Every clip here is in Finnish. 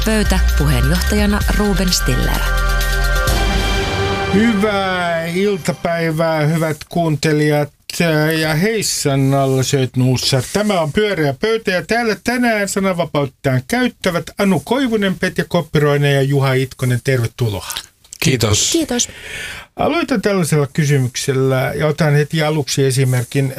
Pöytä puheenjohtajana Ruben Stiller. Hyvää iltapäivää, hyvät kuuntelijat ja heissan alla söit nuussa. Tämä on Pyöreä pöytä ja täällä tänään sananvapauttaan käyttävät Anu Koivunen, Petja Koppiroinen ja Juha Itkonen. Tervetuloa. Kiitos. Kiitos. Aloitan tällaisella kysymyksellä ja otan heti aluksi esimerkin.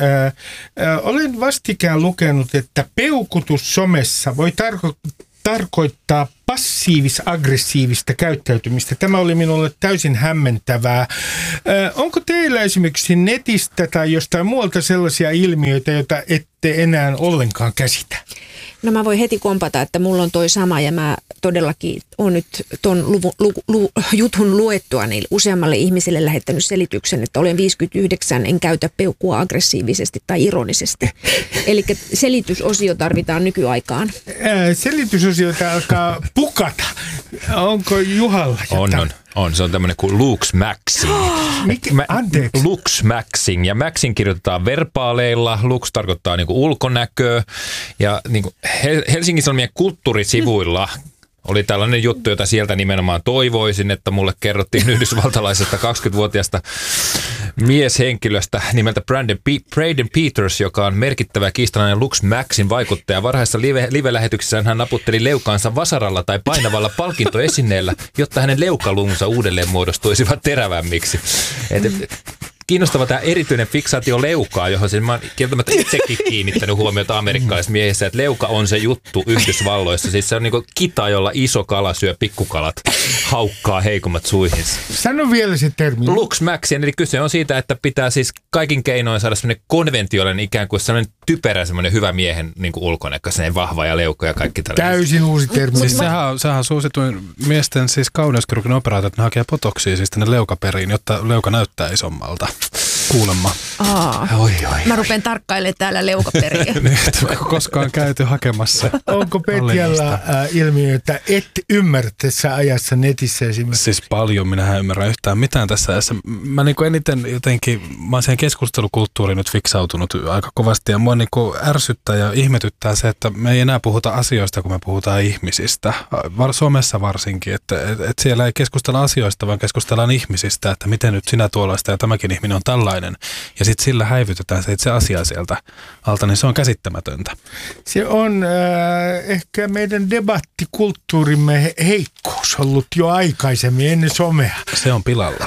Olen vastikään lukenut, että peukutus somessa voi tarkoittaa passiivis-aggressiivista käyttäytymistä. Tämä oli minulle täysin hämmentävää. Onko teillä esimerkiksi netistä tai jostain muualta sellaisia ilmiöitä, joita ette enää ollenkaan käsitä? No mä voin heti kompata, että mulla on toi sama ja mä todellakin olen nyt ton jutun luettua niin useammalle ihmiselle lähettänyt selityksen, että olen 59, en käytä peukkua aggressiivisesti tai ironisesti. Eli selitysosio tarvitaan nykyaikaan. Selitysosiota alkaa pukata. Onko Juhalla jotain? On. Se on tämmöinen kuin Lux-maxing. Anteeksi. Lux-maxing. Ja maxing kirjoitetaan verbaaleilla. Lux tarkoittaa niinku ulkonäköä. Ja niinku Helsingin Sanomien kulttuurisivuilla oli tällainen juttu, jota sieltä nimenomaan toivoisin, että mulle kerrottiin yhdysvaltalaisesta 20-vuotiaasta mieshenkilöstä nimeltä Braden Peters, joka on merkittävä kiistalainen Lux-maxin vaikuttaja. Varhaisessa live-lähetyksessään hän naputteli leukaansa vasaralla tai painavalla palkintoesineellä, jotta hänen leukalunsa uudelleen muodostuisivat terävämmiksi. Kiinnostava tämä erityinen fiksaatio leukaa, johon mä oon kieltämättä itsekin kiinnittänyt huomiota amerikkalaisissa miehissä, että leuka on se juttu Yhdysvalloissa. Siis se on niin kuin kita, jolla iso kala syö pikkukalat, haukkaa heikommat suihinsa. Sano vielä se termi. Lux-maxing, eli kyse on siitä, että pitää siis kaikin keinoin saada semmoinen konventiollinen ikään kuin semmoinen typerä, semmoinen hyvä miehen niin kuin ulkonäkö, semmoinen vahva ja leuka ja kaikki tällainen. Täysin uusi termi. Siis sehän on suosituin miesten siis kauneuskirurgin operaatio, että ne hakee botoksia siis tänne leukaperiin, jotta leuka näyttää isommalta. Kuulemma. Oi. Mä rupean tarkkailemaan täällä leukaperiä. Koskaan käyty hakemassa. Onko Petjalla ilmiöitä, et ymmärrä tässä ajassa netissä esimerkiksi? Siis paljon, minähän ymmärrän yhtään mitään tässä ajassa. Mä niin kuin eniten jotenkin, mä oon siihen keskustelukulttuuriin nyt fiksautunut aika kovasti ja mua niin kuin ärsyttää ja ihmetyttää se, että me ei enää puhuta asioista, kun me puhutaan ihmisistä. Somessa varsinkin, että siellä ei keskustella asioista, vaan keskustellaan ihmisistä, että miten nyt sinä tuollaista ja tämäkin ihminen on tällainen. Ja sitten sillä häivytetään se itse asiaa sieltä alta, niin se on käsittämätöntä. Se on ehkä meidän debattikulttuurimme heikkous ollut jo aikaisemmin ennen somea. Se on pilalla.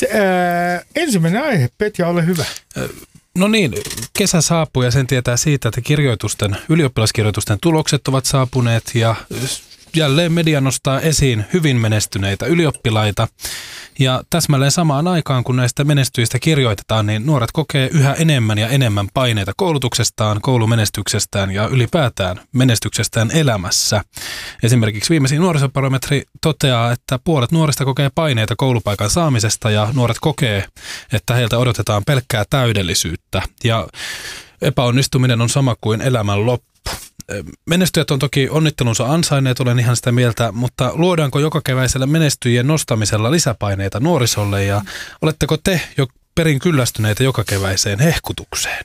Ensimmäinen aihe, Petja, ole hyvä. No niin, kesä saapuu ja sen tietää siitä, että ylioppilaskirjoitusten tulokset ovat saapuneet ja jälleen media nostaa esiin hyvin menestyneitä ylioppilaita. Ja täsmälleen samaan aikaan, kun näistä menestyjistä kirjoitetaan, niin nuoret kokee yhä enemmän ja enemmän paineita koulutuksestaan, koulumenestyksestään ja ylipäätään menestyksestään elämässä. Esimerkiksi viimeisin nuorisobarometri toteaa, että puolet nuorista kokee paineita koulupaikan saamisesta ja nuoret kokee, että heiltä odotetaan pelkkää täydellisyyttä. Ja epäonnistuminen on sama kuin elämän loppu. Menestyjät on toki onnittelunsa ansainneet, olen ihan sitä mieltä, mutta luodaanko jokakeväisellä menestyjien nostamisella lisäpaineita nuorisolle ja oletteko te jo perin kyllästyneitä jokakeväiseen hehkutukseen?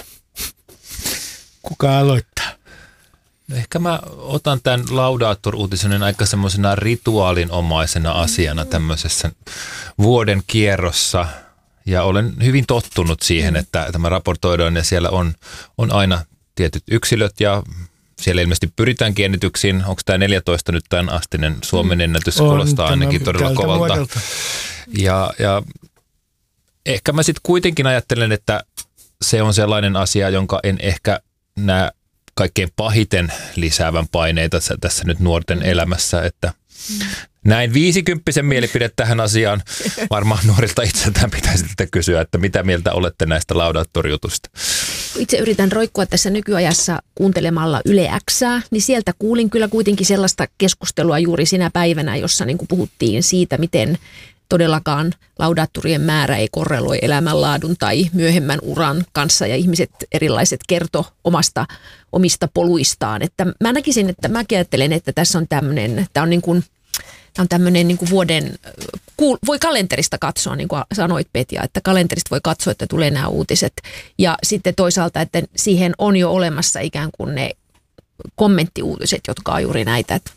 Kuka aloittaa? Ehkä mä otan tämän Laudator-uutisen aika semmoisena rituaalinomaisena asiana tämmöisessä vuoden kierrossa. Ja olen hyvin tottunut siihen, että tämä raportoidaan ja siellä on aina tietyt yksilöt ja siellä ilmeisesti pyritäänkin ennätyksiin. Onko tämä 14 nyt tämän astinen Suomen ennätys? Kuulostaa ainakin todella kovalta. Ja ehkä mä sitten kuitenkin ajattelen, että se on sellainen asia, jonka en ehkä näe kaikkein pahiten lisäävän paineita tässä nyt nuorten elämässä, että näin 50 mielipide tähän asiaan. Varmaan nuorilta itseltään pitäisi tätä kysyä, että mitä mieltä olette näistä Laudator-jutusta? Itse yritän roikkua tässä nykyajassa kuuntelemalla Yle X:ää, niin sieltä kuulin kyllä kuitenkin sellaista keskustelua juuri sinä päivänä, jossa niin kuin puhuttiin siitä, miten todellakaan laudaattorien määrä ei korreloi elämänlaadun tai myöhemmän uran kanssa ja ihmiset erilaiset kertoo omista poluistaan. Että mä näkisin, että mä ajattelen, että tässä on tämmöinen, tämä on tämmöinen niin kuin vuoden, voi kalenterista katsoa, niin kuin sanoit Petja, että kalenterista voi katsoa, että tulee nämä uutiset. Ja sitten toisaalta, että siihen on jo olemassa ikään kuin ne kommenttiuutiset, jotka on juuri näitä, että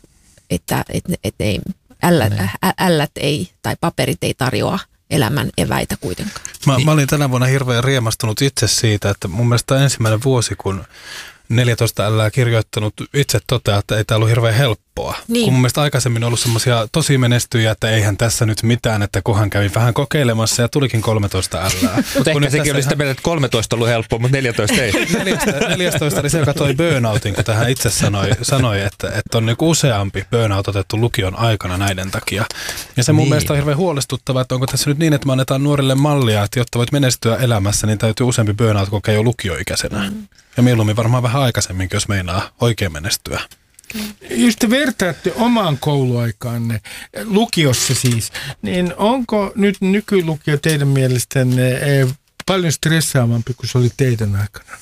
ei, ällät ei tai paperit ei tarjoa elämän eväitä kuitenkaan. Mä olin tänä vuonna hirveän riemastunut itse siitä, että mun mielestä tämä ensimmäinen vuosi, kun 14 ällää kirjoittanut itse toteaa, että ei tämä ollut hirveän helppoa. Niin. Kun mun mielestä aikaisemmin on ollut semmoisia tosi menestyjiä, että eihän tässä nyt mitään, että kohan kävin vähän kokeilemassa ja tulikin 13 ällää. Mutta ehkä sekin oli sitä mieltä, että 13 ollut helppoa, mutta 14 ei. 14 oli se, joka toi burnoutin, kun tähän itse sanoi että on niin useampi burnout otettu lukion aikana näiden takia. Ja se mun mielestä on hirveän huolestuttavaa, että onko tässä nyt niin, että me annetaan nuorille mallia, että jotta voit menestyä elämässä, niin täytyy useampi burnout kokea jo lukioikäisenä. Ja mieluummin varmaan vähän aikaisemminkin, jos meinaa oikein menestyä. Jos te vertaatte omaan kouluaikaanne, lukiossa siis, niin onko nyt nykylukio teidän mielestänne paljon stressaavampi kuin se oli teidän aikana?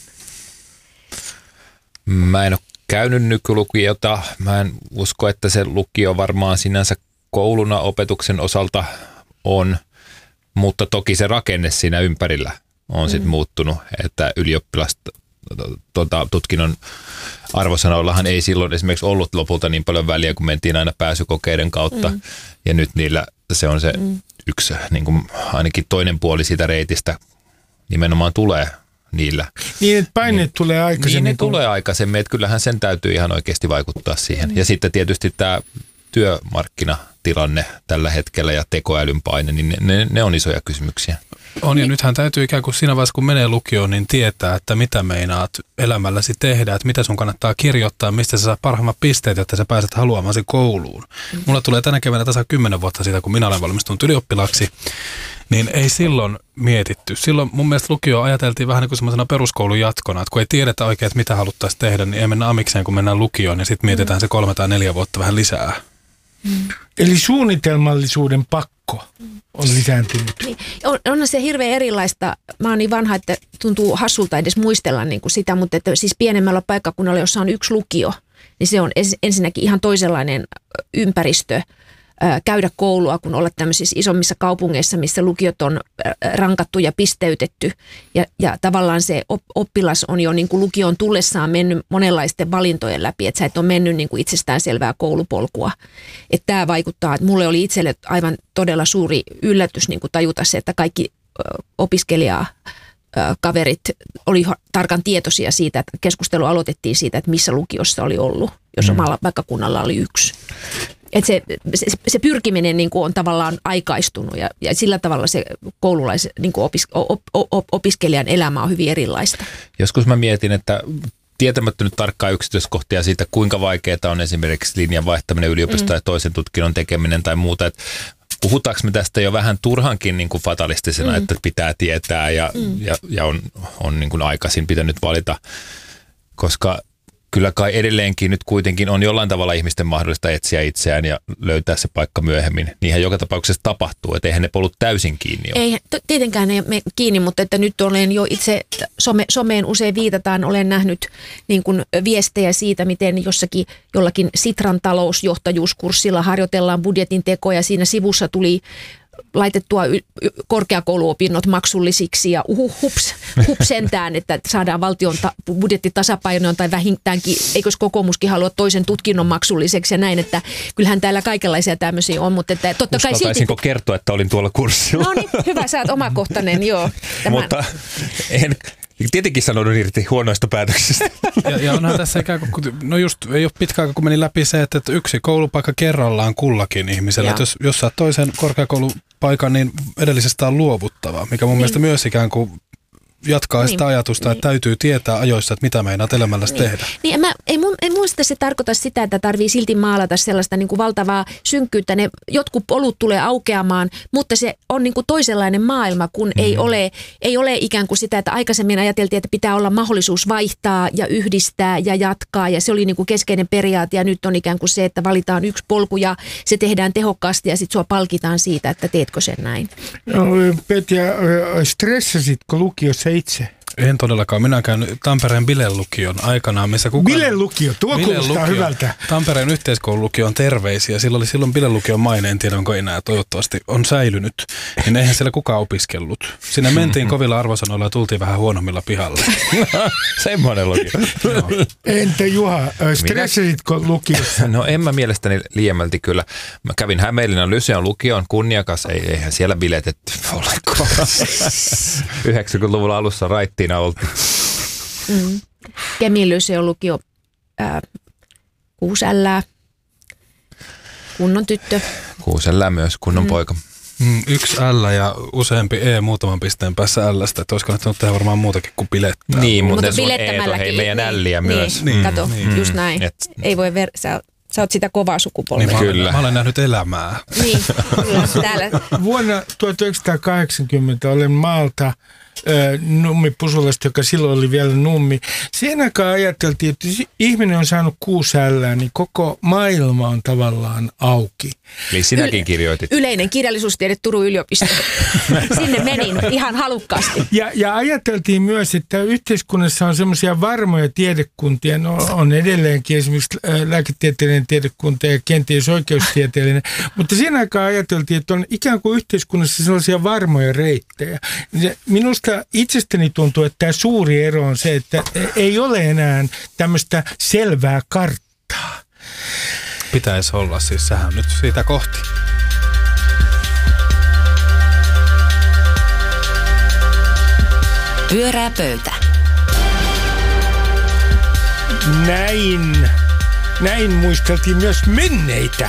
Mä en ole käynyt nykylukiota. Mä en usko, että se lukio varmaan sinänsä kouluna opetuksen osalta on, mutta toki se rakenne siinä ympärillä on sitten muuttunut, että ylioppilasta tutkinnon arvosanoillahan ei silloin esimerkiksi ollut lopulta niin paljon väliä, kun mentiin aina pääsykokeiden kautta. Ja nyt niillä se on se yksi, niin kuin ainakin toinen puoli siitä reitistä nimenomaan tulee niillä. Niin, että paineet tulee aikaisemmin. Niin, ne tulee aikaisemmin, että kyllähän sen täytyy ihan oikeasti vaikuttaa siihen. Ja sitten tietysti tämä työmarkkinatilanne tällä hetkellä ja tekoälyn paine, niin ne on isoja kysymyksiä. On, ja nythän täytyy ikään kuin siinä vaiheessa, kun menee lukioon, niin tietää, että mitä meinaat elämälläsi tehdä, että mitä sun kannattaa kirjoittaa, mistä sä saat parhaimmat pisteet, jotta sä pääset haluamasi kouluun. Mulla tulee tänä keväänä tasa 10 vuotta siitä, kun minä olen valmistunut ylioppilaaksi, niin ei silloin mietitty. Silloin mun mielestä lukio ajateltiin vähän niin kuin semmoisena peruskoulun jatkona, että kun ei tiedetä oikein, että mitä haluttaisiin tehdä, niin ei mennä amikseen, kun mennään lukioon, niin sitten mietitään se 3 tai 4 vuotta vähän lisää. Eli suunnitelmallisuuden pakko on lisääntynyt. Niin, onhan se hirveän erilaista. Mä oon niin vanha, että tuntuu hassulta edes muistella niin kuin sitä, mutta että siis pienemmällä paikkakunnalla, jossa on yksi lukio, niin se on ensinnäkin ihan toisenlainen ympäristö käydä koulua, kun olla tämmöisissä isommissa kaupungeissa, missä lukiot on rankattu ja pisteytetty. Ja tavallaan se oppilas on jo niin kuin lukioon tullessaan mennyt monenlaisten valintojen läpi, että sä et ole mennyt niin kuin itsestäänselvää koulupolkua. Että tämä vaikuttaa, että mulle oli itselle aivan todella suuri yllätys niin kuin tajuta se, että kaikki opiskelijakaverit oli tarkan tietoisia siitä, että keskustelu aloitettiin siitä, että missä lukiossa oli ollut, jos omalla paikkakunnalla oli yksi. Että se pyrkiminen niin kuin on tavallaan aikaistunut ja sillä tavalla se niin kuin opiskelijan elämä on hyvin erilaista. Joskus mä mietin, että tietämättä nyt tarkkaa yksityiskohtia siitä, kuinka vaikeaa on esimerkiksi linjan vaihtaminen yliopistoon ja toisen tutkinnon tekeminen tai muuta. Että puhutaanko me tästä jo vähän turhankin niin kuin fatalistisena, että pitää tietää ja on niin kuin aikaisin pitänyt valita, koska kyllä kai edelleenkin nyt kuitenkin on jollain tavalla ihmisten mahdollista etsiä itseään ja löytää se paikka myöhemmin. Niinhän joka tapauksessa tapahtuu, että eihän ne polut täysin kiinni ole. Ei, tietenkään ei mene kiinni, mutta että nyt olen jo itse someen usein viitataan, olen nähnyt niin kuin viestejä siitä, miten jollakin Sitran talousjohtajuuskurssilla harjoitellaan budjetin tekoa ja siinä sivussa tuli laitettua korkeakouluopinnot maksullisiksi ja hups sentään, että saadaan valtion budjetti tasapainoon tai vähintäänkin, eikös kokoomuskin halua toisen tutkinnon maksulliseksi ja näin, että kyllähän täällä kaikenlaisia tämmöisiä on, mutta että totta kai silti kertoa, että olin tuolla kurssilla? No niin, hyvä, sä oot omakohtainen, joo. Mutta en tietenkin sanonut irti huonoista päätöksistä. Ja onhan tässä ikään kuin, no just ei ole pitkä aika, kun meni läpi se, että yksi koulupaikka kerrallaan kullakin ihmisellä. Että jos saat toisen korkeakoulupaikan, niin edellisestä on luovuttava, mikä mun mielestä myös ikään kuin jatkaa sitä ajatusta, että täytyy tietää ajoissa, että mitä meinaat elämälläsi tehdä. Niin, ei muista se tarkoita sitä, että tarvii silti maalata sellaista niin kuin valtavaa synkkyyttä. Jotkut polut tulee aukeamaan, mutta se on niin kuin toisenlainen maailma, kun ei ole ikään kuin sitä, että aikaisemmin ajateltiin, että pitää olla mahdollisuus vaihtaa ja yhdistää ja jatkaa. Ja se oli niin kuin keskeinen periaate ja nyt on ikään kuin se, että valitaan yksi polku ja se tehdään tehokkaasti ja sitten sua palkitaan siitä, että teetkö sen näin. No, Petja, stressasitko lukiossa itse? En todellakaan. Minä käyn Tampereen Bilelukion aikanaan, missä kukaan... Bilelukio, tuo kuulostaa hyvältä. Tampereen yhteiskoululukion terveisiä. Sillä oli silloin Bilelukion maine, en tiedä onko enää, toivottavasti on säilynyt. Niin eihän siellä kukaan opiskellut. Siinä mentiin kovilla arvosanoilla ja tultiin vähän huonommilla pihalle. Semmoinen lukio. Entä Juha, stressasitko lukiossa? No en mä mielestäni liiemmälti kyllä. Mä kävin Hämeenlinnan Lyseon lukion kunniakas, eihän siellä biletetty ollenkaan. 90-luvun alussa raittiina oltiin. Kemin Lyseon lukio 6L, kunnon tyttö. 6L myös, kunnon poika. 1 L ja useampi E muutaman pisteen päässä L:stä, että olisi kannattanut tehdä varmaan muutakin kuin bilettää. Niin, mutta sun Eeto, hei meidän L:iä myös. Niin, kato, just näin. Ei voi sä oot sitä kovaa sukupolvea. Niin, kyllä. Mä olen nähnyt elämää. Niin, kyllä, täällä. Vuonna 1980 olen maalta Nummi Pusulasta, joka silloin oli vielä Nummi. Siihen aikaan ajateltiin, että jos ihminen on saanut 6 L:ää, niin koko maailma on tavallaan auki. Eli sinäkin kirjoitit. Yleinen kirjallisuustiede Turun yliopisto. Sinne menin ihan halukkaasti. Ja ajateltiin myös, että yhteiskunnassa on semmoisia varmoja tiedekuntia, no, on edelleenkin esimerkiksi lääketieteellinen tiedekunta ja kenties oikeustieteellinen, mutta siinä aikaan ajateltiin, että on ikään kuin yhteiskunnassa sellaisia varmoja reittejä. Minusta itsestäni tuntuu, että tämä suuri ero on se, että ei ole enää tämmöistä selvää karttaa. Pitäisi olla, siis sehän nyt siitä kohti. Pyörää pöytä. Näin muisteltiin myös menneitä.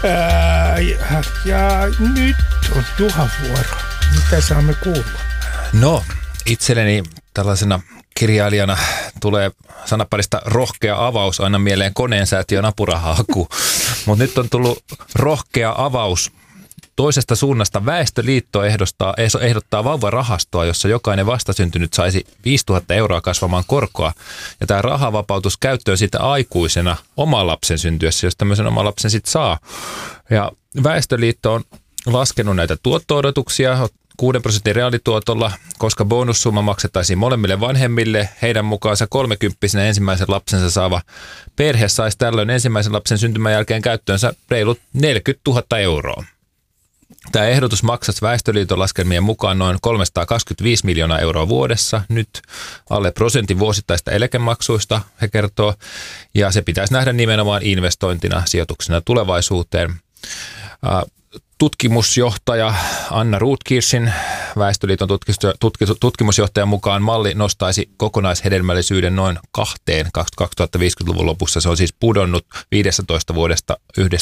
Ja nyt on Juhan vuoro. Mitä saamme kuulla? No, itselleni tällaisena kirjailijana tulee sanaparista rohkea avaus aina mieleen Koneensäätiön apurahahaku. Mutta nyt on tullut rohkea avaus. Toisesta suunnasta Väestöliitto ehdottaa vauvarahastoa, jossa jokainen vastasyntynyt saisi 5 000 euroa kasvamaan korkoa. Ja tämä rahavapautus käyttöön sitä aikuisena oman lapsen syntyessä, jos tämmöisen oman lapsen sitten saa. Ja Väestöliitto on laskenut näitä tuotto-odotuksia 6% reaalituotolla, koska bonussumma maksettaisiin molemmille vanhemmille. Heidän mukaansa 30-vuotiaana ensimmäisen lapsensa saava perhe saisi tällöin ensimmäisen lapsen syntymän jälkeen käyttöönsä reilut 40 000 euroa. Tämä ehdotus maksaisi Väestöliiton laskelmien mukaan noin 325 miljoonaa euroa vuodessa, nyt alle 1% vuosittaista eläkemaksuista, he kertoo, ja se pitäisi nähdä nimenomaan investointina, sijoituksena tulevaisuuteen. Tutkimusjohtaja Anna Rotkirchin, Väestöliiton tutkimusjohtajan mukaan malli nostaisi kokonaishedelmällisyyden noin 2 2050-luvun lopussa. Se on siis pudonnut 15 vuodesta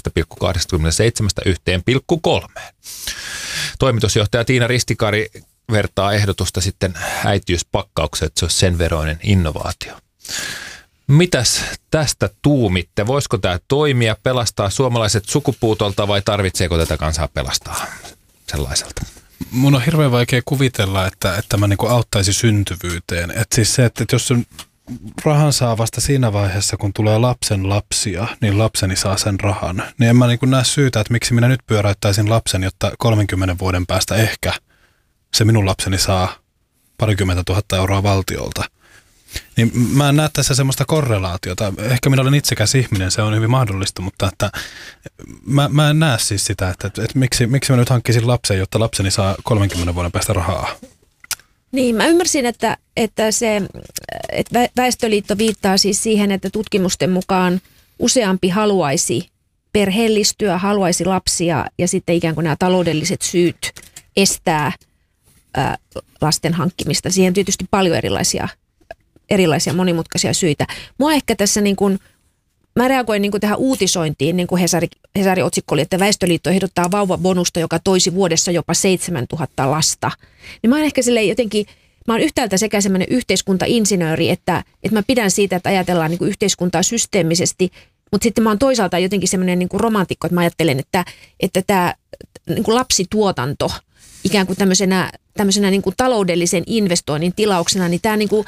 1,27 1,3. Toimitusjohtaja Tiina Ristikari vertaa ehdotusta sitten äitiyspakkaukseen, että se on sen veroinen innovaatio. Mitäs tästä tuumitte? Voisiko tämä toimia, pelastaa suomalaiset sukupuutolta vai tarvitseeko tätä kansaa pelastaa sellaiselta? Mun on hirveän vaikea kuvitella, että mä niinku auttaisi syntyvyyteen. Että siis se, että jos rahan saa vasta siinä vaiheessa, kun tulee lapsen lapsia, niin lapseni saa sen rahan. Niin en mä niinku näe syytä, että miksi minä nyt pyöräyttäisin lapsen, jotta 30 vuoden päästä ehkä se minun lapseni saa 20 000 euroa valtiolta. Niin mä en näe tässä semmoista korrelaatiota. Ehkä minä olen itsekäs ihminen, se on hyvin mahdollista, mutta että mä en näe siis sitä, että miksi mä nyt hankkisin lapsen, jotta lapseni saa 30 vuoden päästä rahaa. Niin, mä ymmärsin, että Väestöliitto viittaa siis siihen, että tutkimusten mukaan useampi haluaisi perheellistyä, haluaisi lapsia ja sitten ikään kuin nämä taloudelliset syyt estää lasten hankkimista. Siihen on tietysti paljon erilaisia monimutkaisia syitä. Mua ehkä tässä mä reagoin tähän uutisointiin, niin kuin Hesari otsikko oli, että Väestöliitto ehdottaa vauvabonusta, joka toisi vuodessa jopa 7 000 lasta. Niin mä oon ehkä silleen jotenkin, mä oon yhtäältä sekä semmoinen yhteiskuntainsinööri, että mä pidän siitä, että ajatellaan niin kuin yhteiskuntaa systeemisesti, mutta sitten mä oon toisaalta jotenkin semmoinen niin kuin romantikko, että mä ajattelen, että tämä niin kuin lapsituotanto ikään kuin tämmöisenä niin kuin taloudellisen investoinnin tilauksena, niin tämä niin kuin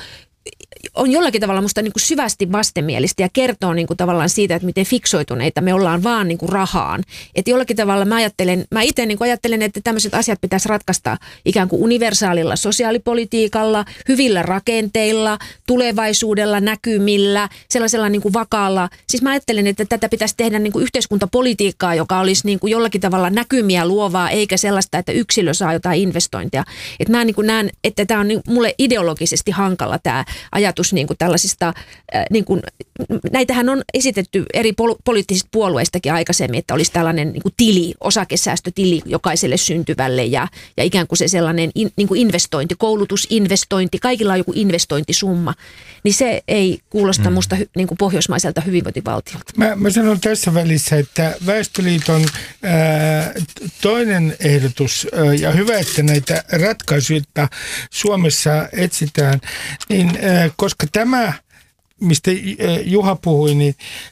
on jollakin tavalla musta niin kuin syvästi vastenmielistä ja kertoo niin kuin tavallaan siitä, että miten fiksoituneita me ollaan vaan niin kuin rahaan. Että jollakin tavalla mä itse niin kuin ajattelen, että tämmöiset asiat pitäisi ratkaista ikään kuin universaalilla sosiaalipolitiikalla, hyvillä rakenteilla, tulevaisuudella, näkymillä, sellaisella niin kuin vakaalla. Siis mä ajattelen, että tätä pitäisi tehdä niin kuin yhteiskuntapolitiikkaa, joka olisi niin kuin jollakin tavalla näkymiä luovaa, eikä sellaista, että yksilö saa jotain investointia. Että mä niin kuin näen, että tämä on mulle ideologisesti hankala tämä ajatus niin kuin tällaisista, niin kuin, näitähän on esitetty eri poliittisista puolueistakin aikaisemmin, että olisi tällainen niin kuin tili, osakesäästötili jokaiselle syntyvälle ja ikään kuin se sellainen niin kuin investointi, koulutusinvestointi, kaikilla on joku investointisumma, niin se ei kuulosta musta niin kuin pohjoismaiselta hyvinvointivaltiolta. Mä sanon tässä välissä, että Väestöliiton toinen ehdotus, ja hyvä, että näitä ratkaisuja Suomessa etsitään, niin koska tämä, mistä Juha puhui, niin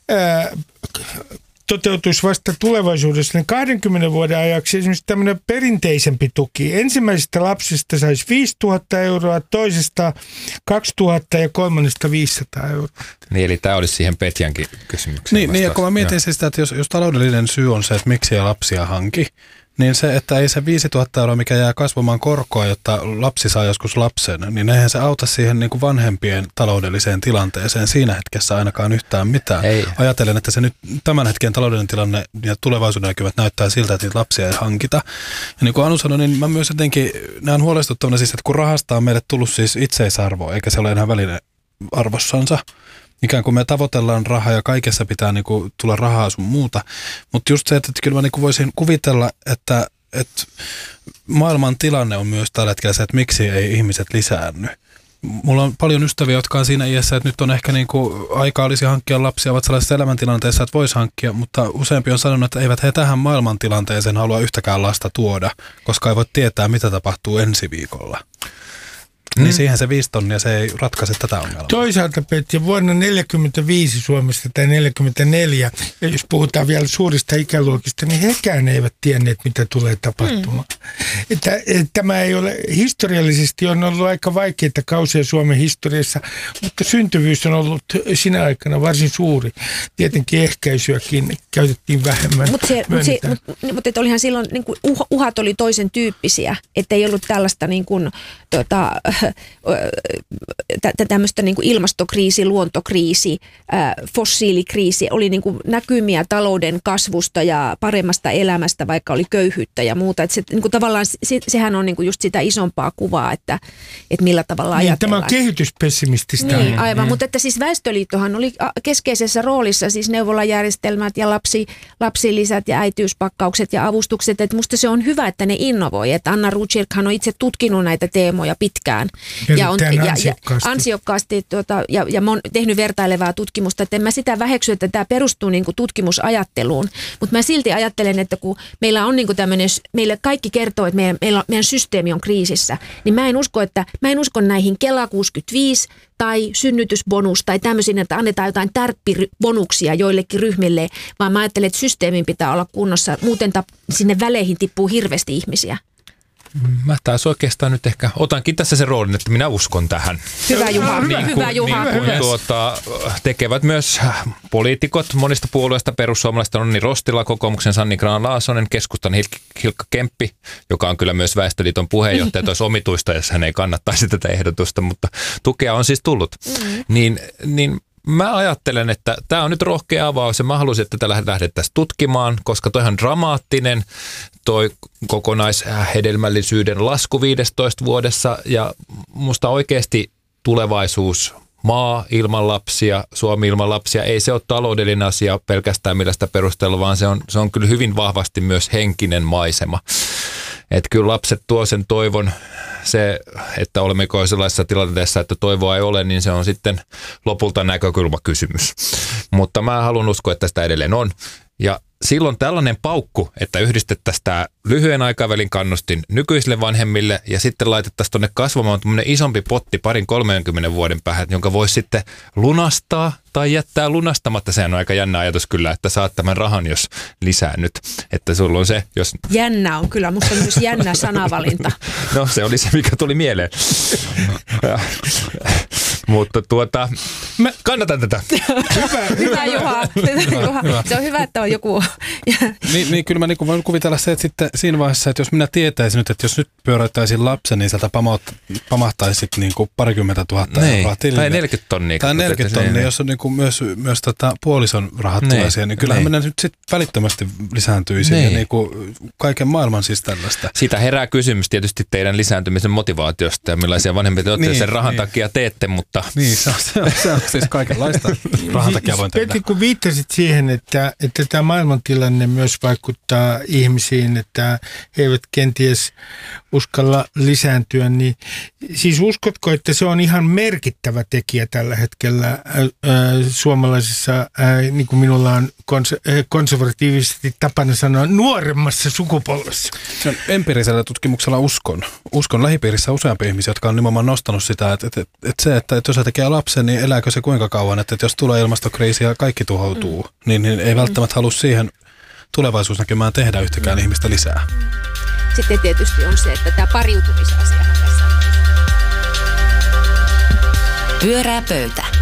toteutuisi vasta tulevaisuudessa, niin 20 vuoden ajaksi esimerkiksi tämmöinen perinteisempi tuki. Ensimmäisestä lapsesta saisi 5 000 euroa, toisesta 2 000 ja kolmannesta 500 euroa. Niin, eli tämä olisi siihen Petjankin kysymykseen. Niin, ja kun mä mietin sitä, että jos taloudellinen syy on se, että miksi ei lapsia hanki, niin se, että ei se 5 000 euroa, mikä jää kasvamaan korkoa, jotta lapsi saa joskus lapsen, niin eihän se auta siihen niin kuin vanhempien taloudelliseen tilanteeseen siinä hetkessä ainakaan yhtään mitään. Ei. Ajattelen, että se nyt tämän hetken taloudellinen tilanne ja tulevaisuuden näkymät näyttää siltä, että niitä lapsia ei hankita. Ja niin kuin Anu sanoi, niin mä myös jotenkin näen huolestuttavana siis, että kun rahasta on meille tullut siis itseisarvo, eikä se ole enää välinearvossansa. Ikään kuin me tavoitellaan rahaa ja kaikessa pitää niinku tulla rahaa sun muuta. Mutta just se, että kyllä mä niinku voisin kuvitella, että maailman tilanne on myös tällä hetkellä se, että miksi ei ihmiset lisäänny. Mulla on paljon ystäviä, jotka on siinä iässä, että nyt on ehkä niinku aika olisi hankkia lapsia, ovat sellaisessa elämäntilanteessa, että voisi hankkia, mutta useampi on sanonut, että eivät he tähän maailmantilanteeseen halua yhtäkään lasta tuoda, koska ei voi tietää, mitä tapahtuu ensi viikolla. Niin siihen se 5 tonnia, se ei ratkaise tätä ongelmaa. Toisaalta, Petja, vuonna 1945 Suomessa tai 1944, ja jos puhutaan vielä suurista ikäluokista, niin hekään eivät tienneet, mitä tulee tapahtumaan. Että tämä ei ole, historiallisesti on ollut aika vaikeita kausia Suomen historiassa, mutta syntyvyys on ollut sinä aikana varsin suuri. Tietenkin ehkäisyäkin käytettiin vähemmän. Mutta olihan silloin, niin kuin uhat oli toisen tyyppisiä, että ei ollut tällaista niin kuin, tämmöistä niin kuin ilmastokriisi, luontokriisi, fossiilikriisi, oli niin kuin näkymiä talouden kasvusta ja paremmasta elämästä, vaikka oli köyhyyttä ja muuta. Että se, niin kuin tavallaan sehän on niin kuin just sitä isompaa kuvaa, että millä tavalla ajatellaan. Tämä on kehityspessimististä. Niin, aivan, mutta että siis Väestöliittohan oli keskeisessä roolissa, siis neuvolajärjestelmät ja lapsilisät ja äitiyspakkaukset ja avustukset. Että musta se on hyvä, että ne innovoi. Että Anna Rotkirkhan on itse tutkinut näitä teemoja pitkään. Ja ansiokkaasti ja tehnyt vertailevaa tutkimusta, että en mä sitä väheksy, että tämä perustuu niin kuin tutkimusajatteluun, mutta mä silti ajattelen, että kun meillä on niin kuin tämmöinen, meille kaikki kertoo, että meidän systeemi on kriisissä, niin mä en usko näihin Kela 65 tai synnytysbonus tai tämmöisiin, että annetaan jotain tärppibonuksia joillekin ryhmille, vaan mä ajattelen, että systeemin pitää olla kunnossa, muuten sinne väleihin tippuu hirveästi ihmisiä. Mä taas oikeastaan nyt ehkä otankin tässä sen roolin, että minä uskon tähän. Hyvä Juha. Hyvä Juha. Tekevät myös poliitikot monista puolueista, perussuomalaista Onni Rostila, kokoomuksen Sanni Grahn-Laasonen, keskustan Hilkka Kemppi, joka on kyllä myös Väestöliiton puheenjohtaja, että olisi omituista, jos hän ei kannattaisi tätä ehdotusta, mutta tukea on siis tullut. Niin mä ajattelen, että tämä on nyt rohkea avaus ja mä haluaisin, että tätä lähdettäisiin tutkimaan, koska toihan on dramaattinen, toi kokonaishedelmällisyyden lasku 15 vuodessa ja musta oikeasti tulevaisuus, maa ilman lapsia, Suomi ilman lapsia, ei se ole taloudellinen asia pelkästään millä sitä perustella, vaan se on kyllä hyvin vahvasti myös henkinen maisema. Että kyllä lapset tuo sen toivon, se, että olemmeko sellaisessa tilanteessa, että toivoa ei ole, niin se on sitten lopulta näkökulmakysymys. Mutta mä haluan uskoa, että sitä edelleen on. Ja silloin tällainen paukku, että yhdistettäisiin tämä lyhyen aikavälin kannustin nykyisille vanhemmille ja sitten laitettaisiin tuonne kasvamaan tämmöinen isompi potti 20-30 vuoden päähän, jonka voisi sitten lunastaa tai jättää lunastamatta. Sehän on aika jännä ajatus kyllä, että saat tämän rahan, jos lisää nyt. Että sulla on se, jos... Jännä on kyllä, musta myös jännä sanavalinta. No se oli se, mikä tuli mieleen. Mutta kannatan tätä. Hyvä Juha. Se on hyvä, että on joku. Niin kyllä mä niin voin kuvitella se, että sitten siinä vaiheessa, että jos minä tietäisin nyt, että jos nyt pyöräyttäisin lapsen, niin sieltä pamahtaisi niin kuin 20 000 euroa tilille. Tai 40 tonnia. Tai 40 tonnia, jos on niin kuin myös puolison rahat tulee siihen, niin kyllähän minä nyt sitten välittömästi lisääntyisi ja niin kuin kaiken maailman siis tällaista. Siitä herää kysymys tietysti teidän lisääntymisen motivaatiosta ja millaisia vanhempia te olette sen rahan takia teette, mutta... Niin, se on siis kaikenlaista rahan takia voin tehdä. Petri, kun viittasit siihen, että tämä maailmantilanne myös vaikuttaa ihmisiin, että he eivät kenties uskalla lisääntyä, niin siis uskotko, että se on ihan merkittävä tekijä tällä hetkellä suomalaisessa, niin kuin minulla on konservatiivisesti tapana sanoa, nuoremmassa sukupolvessa? Se on empiirisellä tutkimuksella uskon lähipiirissä useampia ihmisiä, jotka on nimenomaan nostanut sitä, että jos se tekee lapsen, niin elääkö se kuinka kauan, että jos tulee ilmastokriisi ja kaikki tuhoutuu, niin ei välttämättä halua siihen tulevaisuusnäkymään tehdä yhtäkään ihmistä lisää. Sitten tietysti on se, että tämä pariutumisasiahan tässä on. Pyörää pöytä.